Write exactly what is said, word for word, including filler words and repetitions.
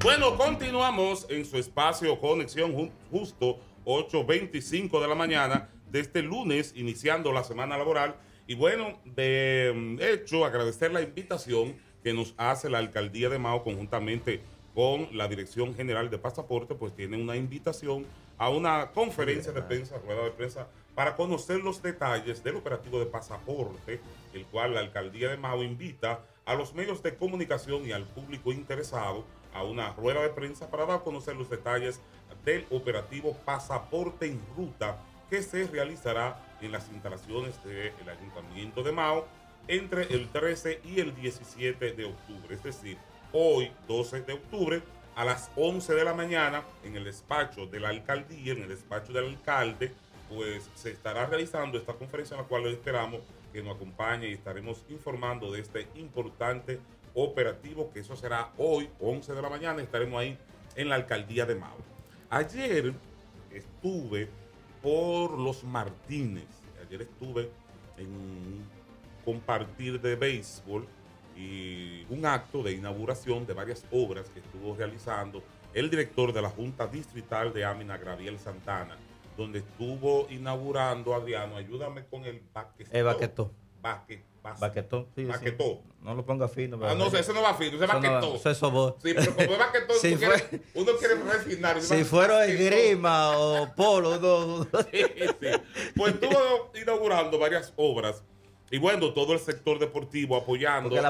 Bueno, continuamos en su espacio Conexión Justo, ocho veinticinco de la mañana de este lunes, iniciando la semana laboral. Y bueno, de hecho, agradecer la invitación que nos hace la Alcaldía de Mao conjuntamente con la Dirección General de Pasaporte, pues tiene una invitación a una conferencia de prensa, rueda de prensa, para conocer los detalles del operativo de pasaporte, el cual la Alcaldía de Mao invita a los medios de comunicación y al público interesado a una rueda de prensa para dar a conocer los detalles del operativo Pasaporte en Ruta, que se realizará en las instalaciones del Ayuntamiento de Mao entre el trece y el diecisiete de octubre, es decir, hoy doce de octubre a las once de la mañana en el despacho de la alcaldía, en el despacho del alcalde, pues se estará realizando esta conferencia en la cual esperamos que nos acompañe y estaremos informando de este importante operativo, que eso será hoy, once de la mañana, estaremos ahí en la alcaldía de Mao. Ayer estuve por Los Martínez, ayer estuve en un compartir de béisbol y un acto de inauguración de varias obras que estuvo realizando el director de la Junta Distrital de Amina, Graviel Santana, donde estuvo inaugurando, Adriano, ayúdame con el baquetó. El baquetó. Baque, baquetó. Sí, baquetó. Sí. No lo ponga fino. Ah, no, ese no va fino, ese es baquetó. Eso es sobor. Sí, pero como es baquetó, si fue, quiere, uno quiere refinar. Si fuera esgrima o polo, no. Sí, sí. Pues estuvo inaugurando varias obras. Y bueno, todo el sector deportivo apoyando. Porque la